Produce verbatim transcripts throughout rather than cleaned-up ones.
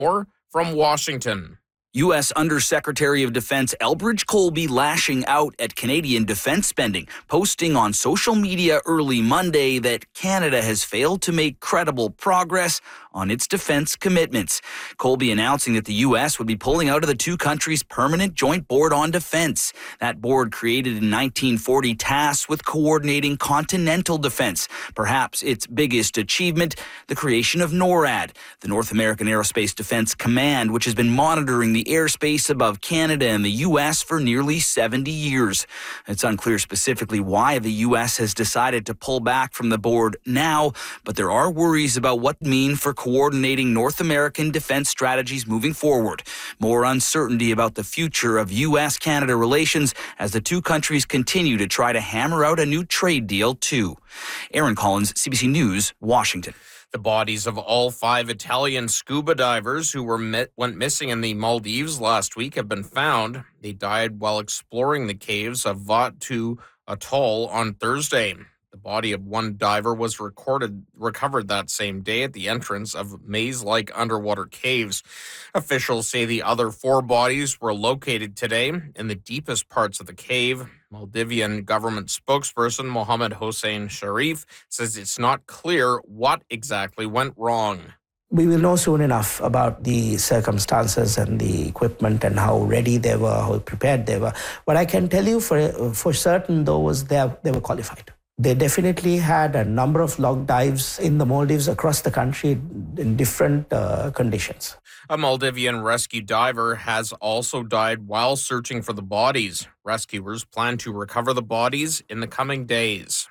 More from Washington. U S Undersecretary of Defense Elbridge Colby lashing out at Canadian defense spending, posting on social media early Monday that Canada has failed to make credible progress on its defense commitments. Colby announcing that the U S would be pulling out of the two countries' permanent joint board on defense. That board, created in nineteen forty, tasked with coordinating continental defense. Perhaps its biggest achievement, the creation of NORAD, the North American Aerospace Defense Command, which has been monitoring the airspace above Canada and the U S for nearly seventy years. It's unclear specifically why the U S has decided to pull back from the board now, but there are worries about what it means for coordinating North American defense strategies moving forward. More uncertainty about the future of U S Canada relations as the two countries continue to try to hammer out a new trade deal too. Aaron Collins, C B C News, Washington. The bodies of all five Italian scuba divers who were met, went missing in the Maldives last week have been found. They died while exploring the caves of Vaatu Atoll on Thursday. The body of one diver was recorded, recovered that same day at the entrance of maze-like underwater caves. Officials say the other four bodies were located today in the deepest parts of the cave. Maldivian government spokesperson Mohammed Hossein Sharif says it's not clear what exactly went wrong. We will know soon enough about the circumstances and the equipment and how ready they were, how prepared they were. What I can tell you for for certain, though, was they, they were qualified. They definitely had a number of log dives in the Maldives across the country in different uh, conditions. A Maldivian rescue diver has also died while searching for the bodies. Rescuers plan to recover the bodies in the coming days.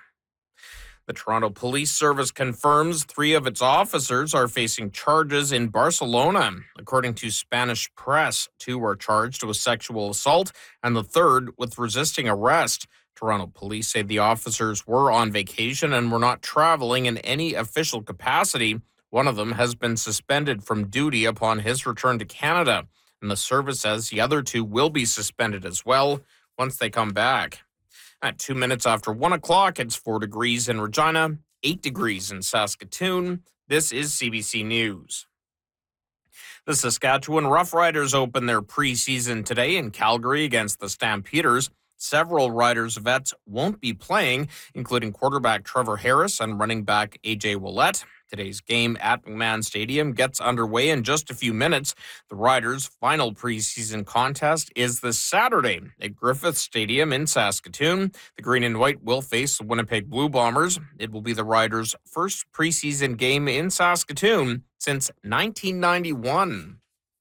The Toronto Police Service confirms three of its officers are facing charges in Barcelona. According to Spanish press, two are charged with sexual assault and the third with resisting arrest. Toronto police say the officers were on vacation and were not traveling in any official capacity. One of them has been suspended from duty upon his return to Canada, and the service says the other two will be suspended as well once they come back. At two minutes after one o'clock, it's four degrees in Regina, eight degrees in Saskatoon. This is C B C News. The Saskatchewan Roughriders open their preseason today in Calgary against the Stampeders. Several Riders vets won't be playing, including quarterback Trevor Harris and running back A J Ouellette. Today's game at McMahon Stadium gets underway in just a few minutes. The Riders' final preseason contest is this Saturday at Griffith Stadium in Saskatoon. The Green and White will face the Winnipeg Blue Bombers. It will be the Riders' first preseason game in Saskatoon since nineteen ninety-one.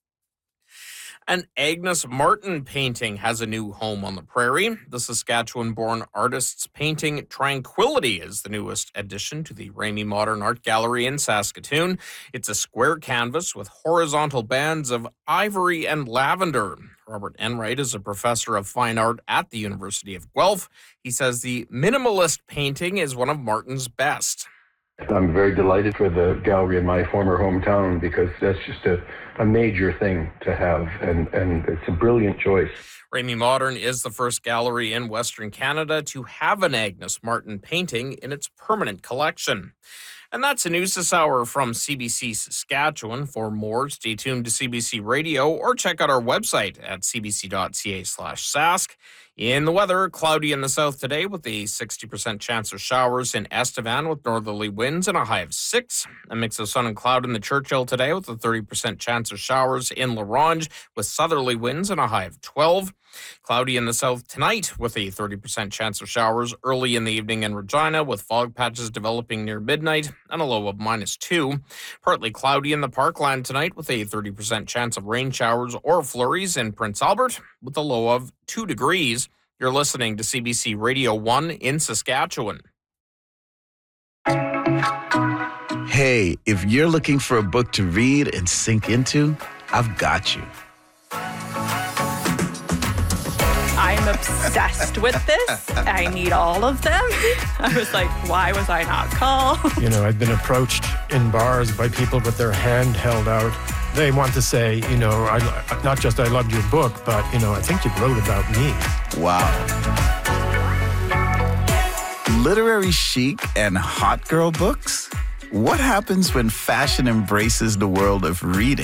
An Agnes Martin painting has a new home on the prairie. The Saskatchewan-born artist's painting Tranquility is the newest addition to the Ramey Modern Art Gallery in Saskatoon. It's a square canvas with horizontal bands of ivory and lavender. Robert Enright is a professor of fine art at the University of Guelph. He says the minimalist painting is one of Martin's best. I'm very delighted for the gallery in my former hometown because that's just a, a major thing to have, and, and it's a brilliant choice. Ramey Modern is the first gallery in Western Canada to have an Agnes Martin painting in its permanent collection. And that's the news this hour from C B C Saskatchewan. For more, stay tuned to C B C Radio or check out our website at cbc.ca slash sask. In the weather, cloudy in the south today with a sixty percent chance of showers in Estevan with northerly winds and a high of six. A mix of sun and cloud in the Churchill today with a thirty percent chance of showers in La Ronge with southerly winds and a high of twelve. Cloudy in the south tonight with a thirty percent chance of showers early in the evening in Regina with fog patches developing near midnight and a low of minus two. Partly cloudy in the Parkland tonight with a thirty percent chance of rain showers or flurries in Prince Albert with a low of two degrees. You're listening to C B C Radio one in Saskatchewan. Hey, if you're looking for a book to read and sink into, I've got you. I'm obsessed with this. I need all of them. I was like, why was I not called? You know, I've been approached in bars by people with their hand held out. They want to say, you know, I, not just I loved your book, but, you know, I think you wrote about me. Wow. Literary chic and hot girl books? What happens when fashion embraces the world of reading?